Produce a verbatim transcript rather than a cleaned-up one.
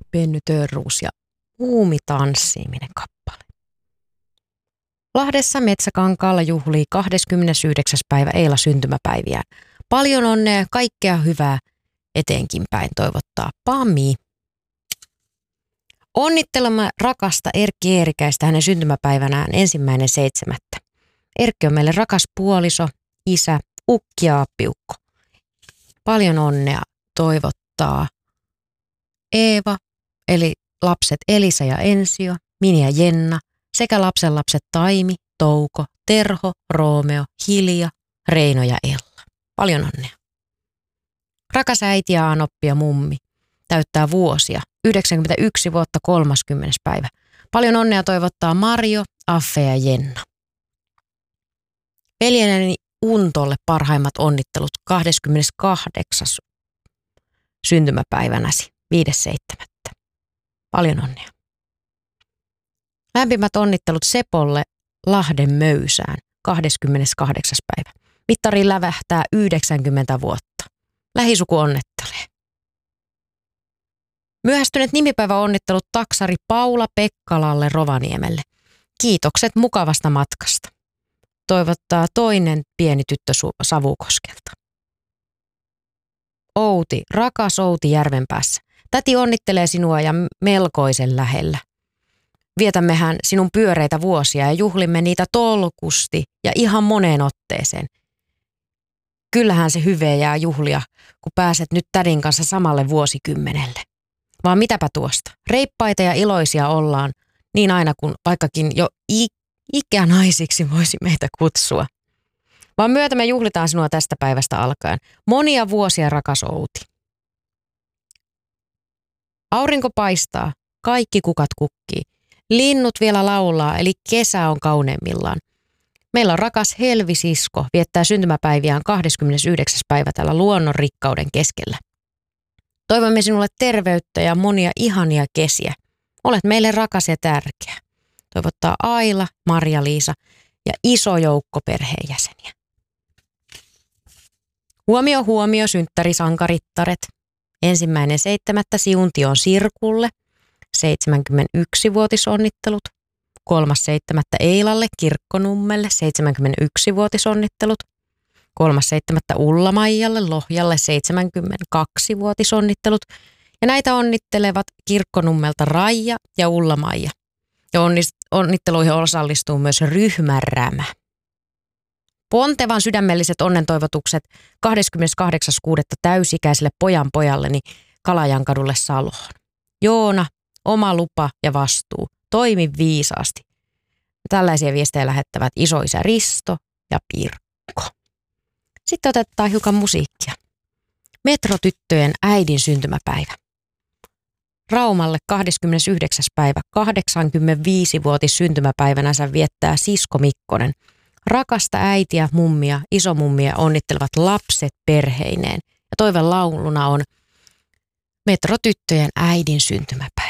Benny Törruus ja Muumi tanssiminen kappale. Lahdessa Metsäkankaalla juhlii kahdeskymmenesyhdeksäs päivä Eila syntymäpäiviään. Paljon onnea ja kaikkea hyvää eteenkin päin toivottaa Pami. Onnittelemme rakasta Erkki Eerikäistä hänen syntymäpäivänään ensimmäinen seitsemättä. Erkki on meille rakas puoliso, isä, ukki ja appiukko. Paljon onnea toivottaa Eeva, eli lapset Elisa ja Ensio, Mini ja Jenna, sekä lapsenlapset Taimi, Touko, Terho, Roomeo, Hilja, Reino ja Ella. Paljon onnea. Rakas äiti ja anoppi ja mummi täyttää vuosia, yhdeksänkymmentäyksi vuotta kolmaskymmenes päivä. Paljon onnea toivottaa Marjo, Affe ja Jenna. Veljeni Untolle parhaimmat onnittelut kahdeskymmeneskahdeksas syntymäpäivänäsi, viides seitsemättä. Paljon onnea. Lämpimät onnittelut Sepolle Lahden Möysään, kahdeskymmeneskahdeksas päivä. Mittari lävähtää yhdeksänkymmentä vuotta. Lähisuku onnettelee. Myöhästyneet nimipäiväonnittelut taksari Paula Pekkalalle Rovaniemelle. Kiitokset mukavasta matkasta. Toivottaa toinen pieni tyttö Savukoskelta. Outi, rakas Outi Järvenpäässä. Täti onnittelee sinua ja melkoisen lähellä. Vietämmehän sinun pyöreitä vuosia ja juhlimme niitä tolkusti ja ihan moneen otteeseen. Kyllähän se hyveä jää juhlia, kun pääset nyt tädin kanssa samalle vuosikymmenelle. Vaan mitäpä tuosta. Reippaita ja iloisia ollaan, niin aina kun vaikkakin jo i- ikänaisiksi voisi meitä kutsua. Vaan myötä me juhlitaan sinua tästä päivästä alkaen. Monia vuosia, rakas Outi. Aurinko paistaa, kaikki kukat kukkii. Linnut vielä laulaa, eli kesä on kauneimmillaan. Meillä on rakas Helvi-sisko, viettää syntymäpäiviään kahdeskymmenesyhdeksäs päivä täällä luonnon rikkauden keskellä. Toivomme sinulle terveyttä ja monia ihania kesiä. Olet meille rakas ja tärkeä. Toivottaa Aila, Marja-Liisa ja iso joukko perheenjäseniä. Huomio, huomio, synttärisankarittaret. Ensimmäinen seitsemättä Siuntion Sirkulle, seitsemänkymmentäyksivuotisonnittelut. Kolmas seitsemättä Eilalle Kirkkonummelle, seitsemänkymmentäyksivuotisonnittelut. Kolmas seitsemättä Ulla-Maijalle Lohjalle, seitsemänkymmentäkaksivuotisonnittelut. Ja näitä onnittelevat Kirkkonummelta Raija ja Ulla-Maija. Ja onnitteluihin osallistuu myös ryhmärämä. Pontevan sydämelliset onnentoivotukset kahdeskymmeneskahdeksas kuudetta täysikäiselle pojan pojalleni Kalajankadulle Saloon. Joona, oma lupa ja vastuu. Toimi viisaasti. Tällaisia viestejä lähettävät isoisä Risto ja Pirkko. Sitten otetaan hiukan musiikkia. Metrotyttöjen äidin syntymäpäivä. Raumalle kahdeskymmenesyhdeksäs päivä kahdeksankymmentäviisivuotis syntymäpäivänänsä viettää sisko Mikkonen. Rakasta äitiä, mummia, isomummia onnittelevat lapset perheineen. Ja toivelauluna on Metrotyttöjen äidin syntymäpäivä.